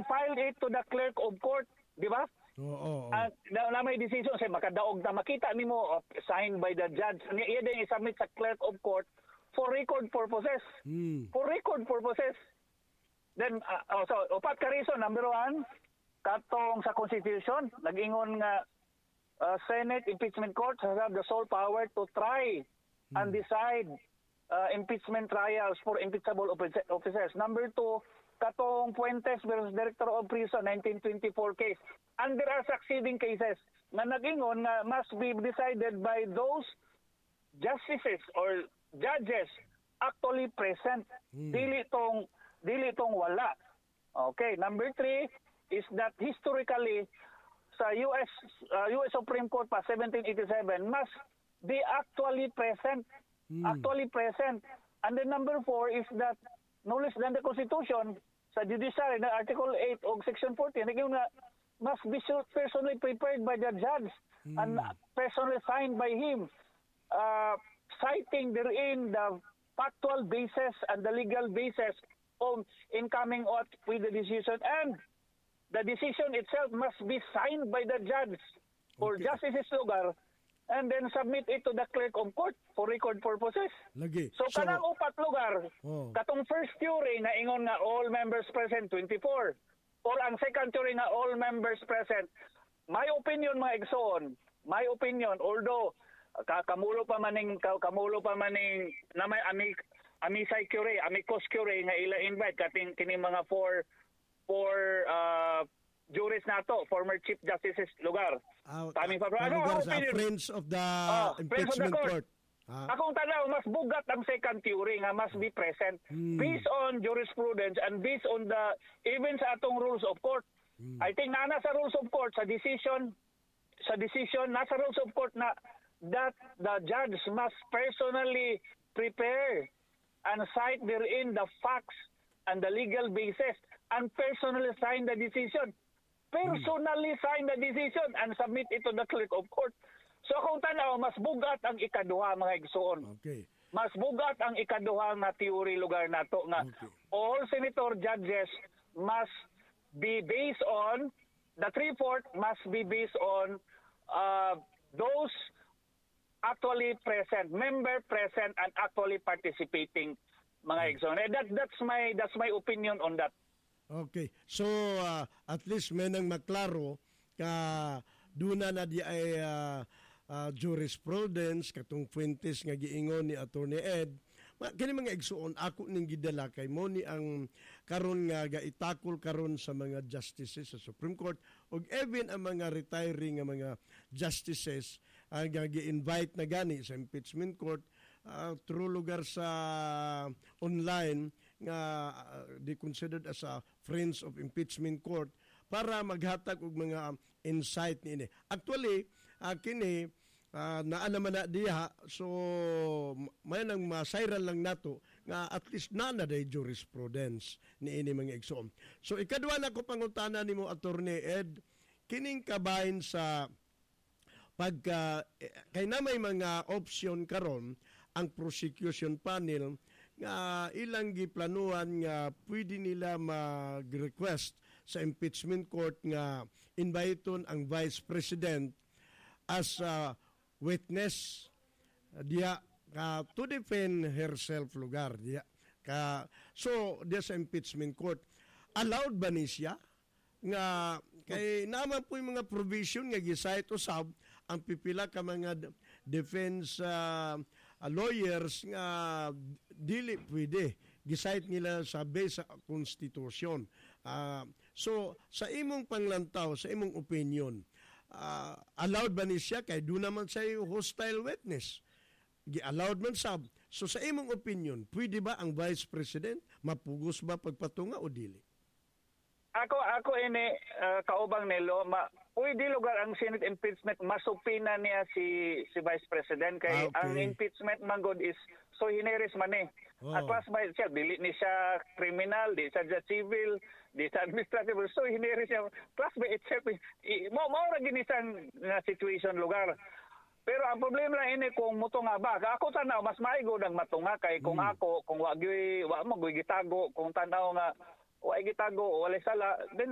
filed it to the clerk of court, di ba? Oo. Na may decision say makadaog na makita nimo signed by the judge. Iya din i-submit sa clerk of court for record purposes. For record purposes. Then so upat ka reason, number 1, katong sa constitution nag-ingon nga Senate impeachment court has the sole power to try and decide impeachment trials for impeachable officers. Number 2, katong Fuentes versus Director of Prison 1924 case. And there are succeeding cases na nag-ingon na must be decided by those justices or judges actually present. Dili tong wala. Okay, number 3 is that historically sa US Supreme Court pa 1787 must be actually present. Actually present. And then number 4 is that no less than the Constitution sa judiciary na Article 8 o Section 14 naging na must be personally prepared by the judge and personally signed by him, citing therein the factual basis and the legal basis of in coming out with the decision, and the decision itself must be signed by the judge or justice's lugar, and then submit it to the clerk of court for record purposes. Lagi. So kanang upat lugar, katong first theory na ingon nga all members present 24, or ang second theory nga all members present. My opinion mga igsoon, my opinion, although kamulo pa maning na may amicus curiae nga ila invite kating kini mga four juries nato, former chief justices lugar. Kami pa friends of the impeachment court. Akong tanaw, mas bugat ang second theory nga must be present based on jurisprudence and based on the even sa atong rules of court. I think na sa rules of court sa decision nasa rules of court na that the judge must personally prepare and cite therein the facts and the legal basis and personally sign the decision. Personally sign the decision and submit it to the clerk of court. So kung tanaw, mas bugat ang ikaduha mga igsoon. Okay. Mas bugat ang ikaduha nga theory lugar nato nga all senator judges must be based on the 3/4 must be based on those actually present, member present and actually participating mga igsoon. That's my opinion on that. Okay. So at least may nang maklaro ka duna na di ay jurisprudence katong Fuentes nga giingon ni Attorney Ed. Kini mga igsuon ako ning gidala kay mo ni ang karon nga gaitakol karon sa mga justices sa Supreme Court ug even ang mga retiring nga mga justices nga gi-invite na gani sa impeachment court through lugar sa online nga they considered as a friends of impeachment court para maghatag og mga insight niini. Actually, kini naa naman na diha, so may nang masayran lang nato nga at least na day jurisprudence niini mga igsoon. So ikaduha na ko pangutana nimo Attorney Ed, kining kabahin sa pagka kay na may mga option karon ang prosecution panel nga ilang giplanuhan nga pwede nila mag-request sa impeachment court nga inviteon ang Vice President as a witness diya to defend herself lugar diya so diya sa impeachment court. Allowed ba ni siya nga kay naman po yung mga provision nga gisayt usab ang pipila ka mga defense lawyers nga dili pwede gisayt nila sa base sa constitution. So sa imong panglantaw, sa imong opinion, allowed ba ni siya kay do naman sa hostile witness? Gi-allowed man sab. So sa imong opinion, pwede ba ang Vice President mapugos ba pagpatunga o dili? Ako ini kaubang nilo pwede lugar ang Senate impeachment masupina niya si Vice President kay ang impeachment man god is so hineris man eh. At plus by siya dili ni siya criminal, di siya civil, di siya administrative, so hineris siya plus by itself mo ra gini na situation lugar. Pero ang problema lang ini kung mutunga ba. Ako tanaw mas maigo nang matunga kay kung ako kung wa mo gitago kung tanaw nga wa gitago o wala sala then